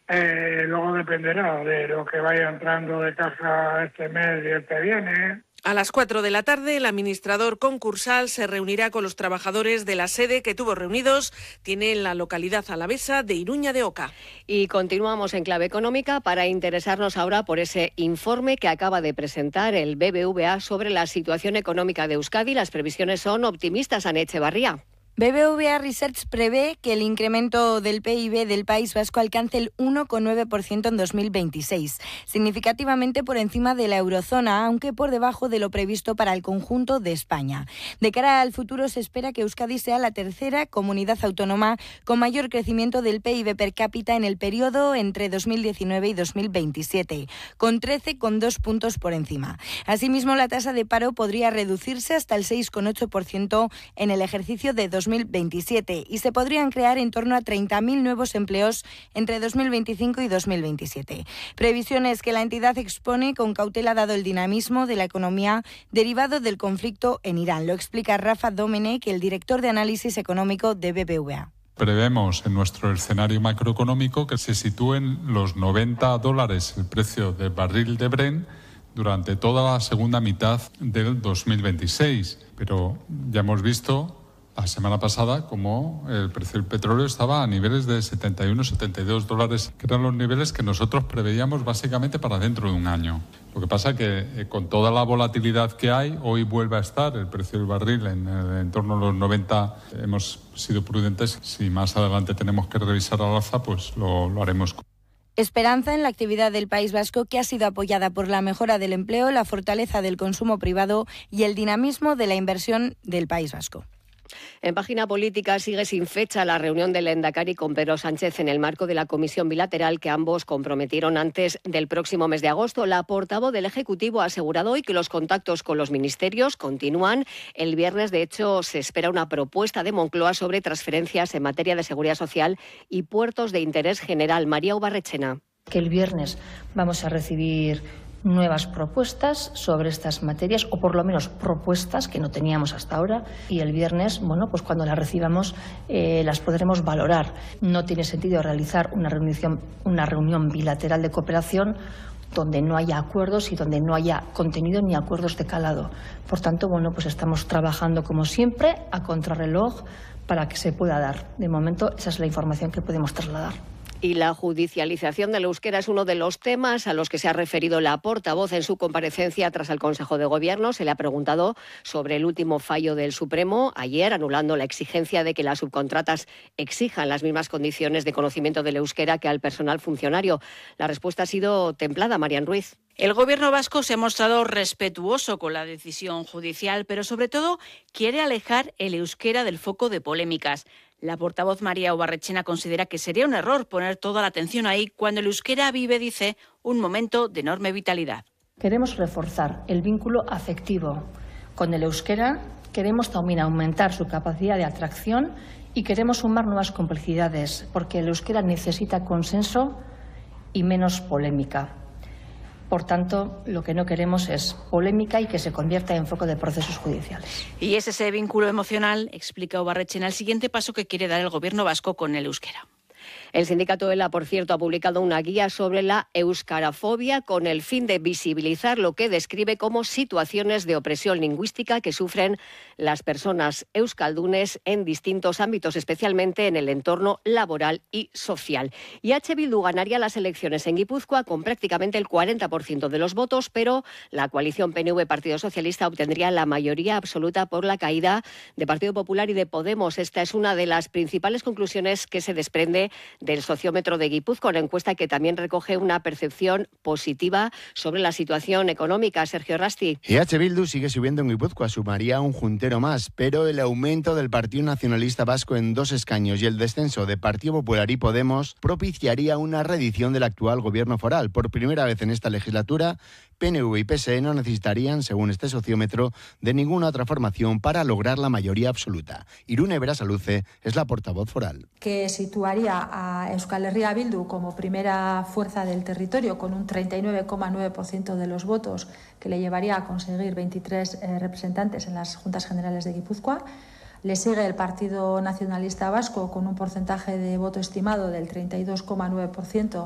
Luego dependerá de lo que vaya entrando de caja este mes y el que viene. A las 4 de la tarde, el administrador concursal se reunirá con los trabajadores de la sede que tuvo reunidos. Tiene en la localidad alavesa de Iruña de Oca. Y continuamos en clave económica para interesarnos ahora por ese informe que acaba de presentar el BBVA sobre la situación económica de Euskadi. Las previsiones son optimistas, Ane Echevarría. BBVA Research prevé que el incremento del PIB del País Vasco alcance el 1,9% en 2026, significativamente por encima de la eurozona, aunque por debajo de lo previsto para el conjunto de España. De cara al futuro, se espera que Euskadi sea la tercera comunidad autónoma con mayor crecimiento del PIB per cápita en el periodo entre 2019 y 2027, con 13,2 puntos por encima. Asimismo, la tasa de paro podría reducirse hasta el 6,8% en el ejercicio de 2027 y se podrían crear en torno a 30.000 nuevos empleos entre 2025 y 2027. Previsiones que la entidad expone con cautela dado el dinamismo de la economía derivado del conflicto en Irán. Lo explica Rafa Domenech, el director de análisis económico de BBVA. Prevemos en nuestro escenario macroeconómico que se sitúen los $90 el precio del barril de Brent durante toda la segunda mitad del 2026. Pero ya hemos visto la semana pasada como el precio del petróleo estaba a niveles de $71-72, que eran los niveles que nosotros preveíamos básicamente para dentro de un año. Lo que pasa es que con toda la volatilidad que hay, hoy vuelve a estar el precio del barril en torno a los 90. Hemos sido prudentes. Si más adelante tenemos que revisar al alza, pues lo haremos. Esperanza en la actividad del País Vasco, que ha sido apoyada por la mejora del empleo, la fortaleza del consumo privado y el dinamismo de la inversión del País Vasco. En página política sigue sin fecha la reunión del Lehendakari con Pedro Sánchez en el marco de la comisión bilateral que ambos comprometieron antes del próximo mes de agosto. La portavoz del Ejecutivo ha asegurado hoy que los contactos con los ministerios continúan. El viernes, de hecho, se espera una propuesta de Moncloa sobre transferencias en materia de seguridad social y puertos de interés general. María Ubarrechena. Que el viernes vamos a recibir nuevas propuestas sobre estas materias, o por lo menos propuestas que no teníamos hasta ahora, y el viernes, pues cuando las recibamos las podremos valorar. No tiene sentido realizar una reunión bilateral de cooperación donde no haya acuerdos y donde no haya contenido ni acuerdos de calado. Por tanto, pues estamos trabajando como siempre a contrarreloj para que se pueda dar. De momento, esa es la información que podemos trasladar. Y la judicialización del euskera es uno de los temas a los que se ha referido la portavoz en su comparecencia tras el Consejo de Gobierno. Se le ha preguntado sobre el último fallo del Supremo ayer, anulando la exigencia de que las subcontratas exijan las mismas condiciones de conocimiento del euskera que al personal funcionario. La respuesta ha sido templada, Marian Ruiz. El Gobierno vasco se ha mostrado respetuoso con la decisión judicial, pero sobre todo quiere alejar el euskera del foco de polémicas. La portavoz María Ubarrechena considera que sería un error poner toda la atención ahí cuando el euskera vive, dice, un momento de enorme vitalidad. Queremos reforzar el vínculo afectivo con el euskera, queremos también aumentar su capacidad de atracción y queremos sumar nuevas complicidades, porque el euskera necesita consenso y menos polémica. Por tanto, lo que no queremos es polémica y que se convierta en foco de procesos judiciales. Y es ese vínculo emocional, explica Ubarrechena, el siguiente paso que quiere dar el Gobierno vasco con el euskera. El sindicato ELA, por cierto, ha publicado una guía sobre la euskarafobia con el fin de visibilizar lo que describe como situaciones de opresión lingüística que sufren las personas euskaldunes en distintos ámbitos, especialmente en el entorno laboral y social. Y H. Bildu ganaría las elecciones en Guipúzcoa con prácticamente el 40% de los votos, pero la coalición PNV-Partido Socialista obtendría la mayoría absoluta por la caída de Partido Popular y de Podemos. Esta es una de las principales conclusiones que se desprende del sociómetro de Guipúzcoa, una encuesta que también recoge una percepción positiva sobre la situación económica. Sergio Rasti. Y H. Bildu sigue subiendo en Guipúzcoa, sumaría un juntero más, pero el aumento del Partido Nacionalista Vasco en 2 escaños y el descenso de Partido Popular y Podemos propiciaría una reedición del actual gobierno foral. Por primera vez en esta legislatura, PNV y PSE no necesitarían, según este sociómetro, de ninguna otra formación para lograr la mayoría absoluta. Irune Berasaluce es la portavoz foral. Que situaría a Euskal Herria Bildu como primera fuerza del territorio con un 39,9% de los votos, que le llevaría a conseguir 23 representantes en las Juntas Generales de Guipúzcoa. Le sigue el Partido Nacionalista Vasco con un porcentaje de voto estimado del 32,9%.